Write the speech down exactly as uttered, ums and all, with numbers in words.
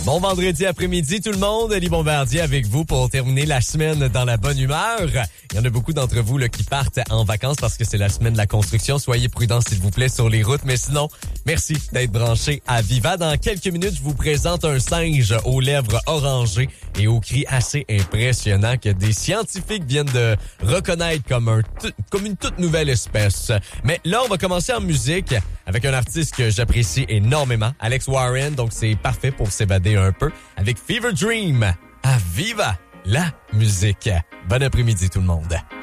Bon vendredi après-midi tout le monde, Elie Bombardier avec vous pour terminer la semaine dans la bonne humeur. Il y en a beaucoup d'entre vous là, qui partent en vacances parce que c'est la semaine de la construction. Soyez prudents s'il vous plaît sur les routes, mais sinon, merci d'être branchés à Viva. Dans quelques minutes, je vous présente un singe aux lèvres orangées et aux cris assez impressionnants que des scientifiques viennent de reconnaître comme, un t- comme une toute nouvelle espèce. Mais là, on va commencer en musique avec un artiste que j'apprécie énormément, Alex Warren, donc c'est parfait pour s'évader un peu, avec Fever Dream à Viva la musique. Bon après-midi tout le monde.